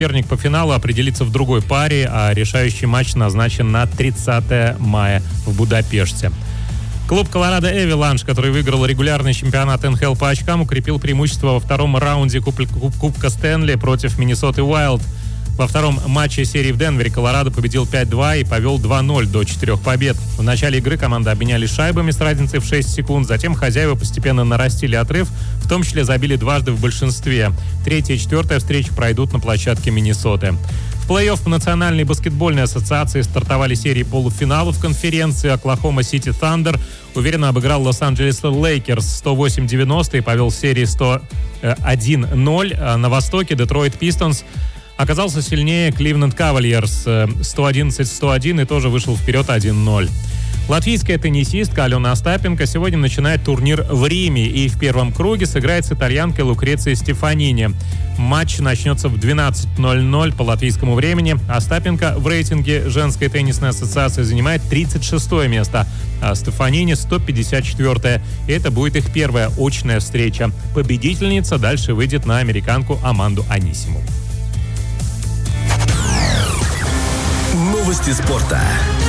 Соперник по финалу определится в другой паре, а решающий матч назначен на 30 мая в Будапеште. Клуб Колорадо Эвиланш, который выиграл регулярный чемпионат НХЛ по очкам, укрепил преимущество во втором раунде Кубка Стэнли против Миннесоты Уайлд. Во втором матче серии в Денвере Колорадо победил 5-2 и повел 2-0 до 4 побед. В начале игры команды обменялись шайбами с разницей в 6 секунд, затем хозяева постепенно нарастили отрыв, в том числе забили дважды в большинстве. Третья и четвертая встречи пройдут на площадке Миннесоты. В плей-офф по Национальной баскетбольной ассоциации стартовали серии полуфиналов конференции. Оклахома Сити Thunder уверенно обыграл Лос-Анджелес Лейкерс 108-90 и повел в серии 101-0. На востоке Детройт Пистонс оказался сильнее Кливленд Кавальерс 111-101 и тоже вышел вперед 1-0. Латвийская теннисистка Алена Остапенко сегодня начинает турнир в Риме и в первом круге сыграет с итальянкой Лукрецией Стефанини. Матч начнется в 12:00 по латвийскому времени. Остапенко в рейтинге женской теннисной ассоциации занимает 36 место, а Стефанини 154. И это будет их первая очная встреча. Победительница дальше выйдет на американку Аманду Анисиму. Новости спорта.